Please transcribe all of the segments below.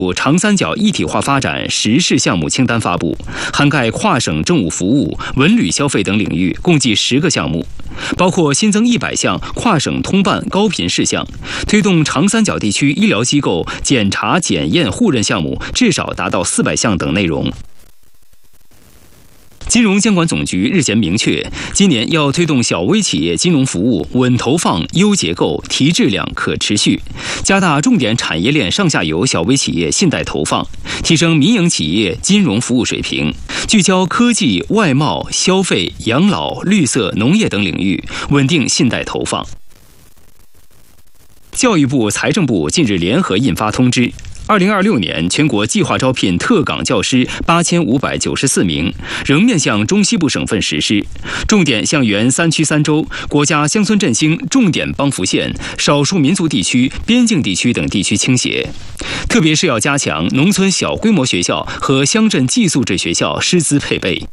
长三角一体化发展10事项目清单发布，涵盖跨省政务服务、文旅消费等领域，共计10个项目，包括新增100项跨省通办高频事项，推动长三角地区医疗机构检查检验互认项目至少达到400项等内容。金融监管总局日前明确，今年要推动小微企业金融服务稳投放、优结构、提质量、可持续，加大重点产业链上下游小微企业信贷投放，提升民营企业金融服务水平，聚焦科技、外贸、消费、养老、绿色、农业等领域，稳定信贷投放。教育部、财政部近日联合印发通知，2026年全国计划招聘特岗教师8594名，仍面向中西部省份实施，重点向原3区3州、国家乡村振兴重点帮扶县、少数民族地区、边境地区等地区倾斜，特别是要加强农村小规模学校和乡镇寄宿制学校师资配备。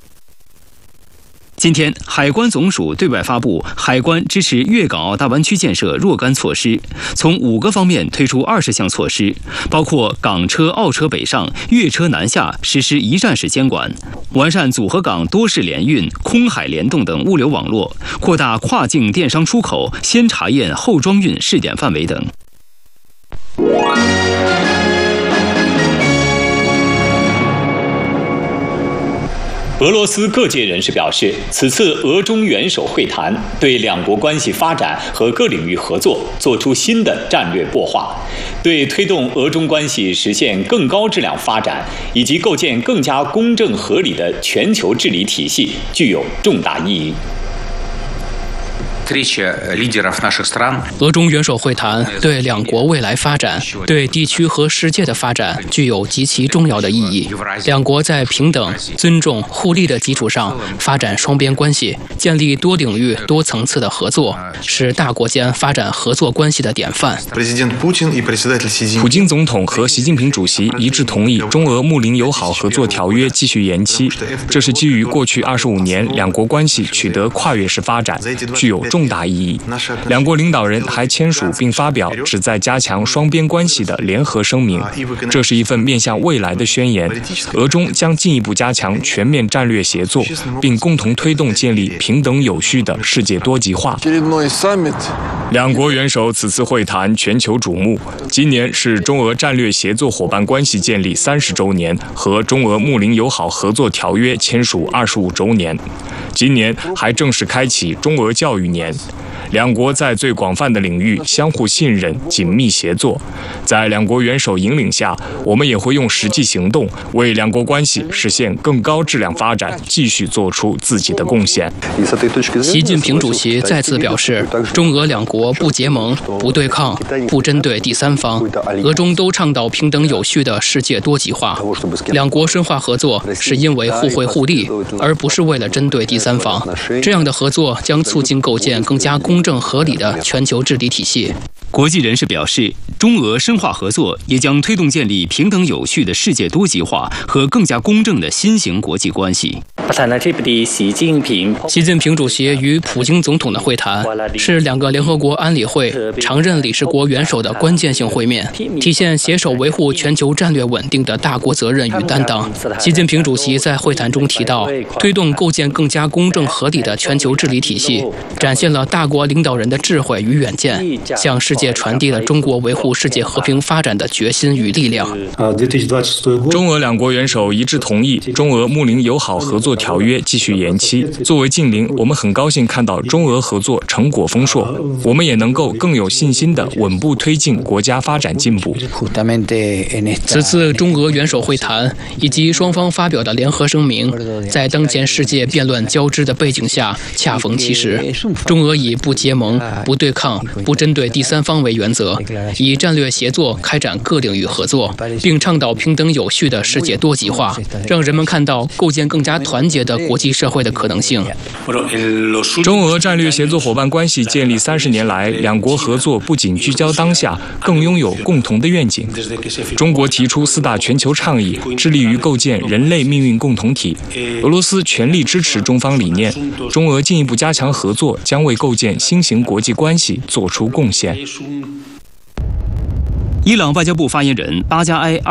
今天，海关总署对外发布海关支持粤港澳大湾区建设若干措施，从5个方面推出20项措施，包括港车、澳车北上、粤车南下实施一站式监管，完善组合港多式联运、空海联动等物流网络，扩大跨境电商出口先查验后装运试点范围等。 俄罗斯各界人士表示，此次俄中元首会谈对两国关系发展和各领域合作作出新的战略擘画，对推动俄中关系实现更高质量发展以及构建更加公正合理的全球治理体系具有重大意义。 俄中元首会谈对两国未来发展、对地区和世界的发展具有极其重要的意义。两国在平等、尊重、互利的基础上发展双边关系，建立多领域、多层次的合作，是大国间发展合作关系的典范。 普京总统和习近平主席一致同意中俄睦邻友好合作条约继续延期，这是基于过去25年两国关系取得跨越式发展，具有重大意义。两国领导人还签署并发表旨在加强双边关系的联合声明，这是一份面向未来的宣言。俄中将进一步加强全面战略协作，并共同推动建立平等有序的世界多极化。两国元首此次会谈全球瞩目，今年是中俄战略协作伙伴关系建立30周年和中俄睦邻友好合作条约签署25周年。今年还正式开启中俄教育年，两国在最广泛的领域相互信任、紧密协作。在两国元首引领下，我们也会用实际行动为两国关系实现更高质量发展继续做出自己的贡献。 习近平主席再次表示，中俄两国不结盟、不对抗、不针对第三方，俄中都倡导平等有序的世界多极化。两国深化合作是因为互惠互利，而不是为了针对第三方。这样的合作将促进构建更加公正合理的全球治理体系。 国际人士表示，中俄深化合作也将推动建立平等有序的世界多极化和更加公正的新型国际关系。 习近平主席与普京总统的会谈是两个联合国安理会常任理事国元首的关键性会面，体现携手维护全球战略稳定的大国责任与担当。习近平主席在会谈中提到，推动构建更加公正合理的全球治理体系，展现了大国领导人的智慧与远见，向世界传递了中国维护世界和平发展的决心与力量。 中俄两国元首一致同意中俄睦邻友好合作条约继续延期。作为近邻，我们很高兴看到中俄合作成果丰硕，我们也能够更有信心地稳步推进国家发展进步。 此次中俄元首会谈以及双方发表的联合声明，在当前世界变乱交织的背景下恰逢其时。中俄以不结盟、不对抗、不针对第三方为原则，以战略协作开展各领域合作，并倡导平等有序的世界多极化，让人们看到构建更加团结的国际社会的可能性。 中俄战略协作伙伴关系建立30年来，两国合作不仅聚焦当下，更拥有共同的愿景。中国提出4大全球倡议，致力于构建人类命运共同体。俄罗斯全力支持中方理念，中俄进一步加强合作，将为构建新型国际关系做出贡献。 伊朗外交部发言人巴加埃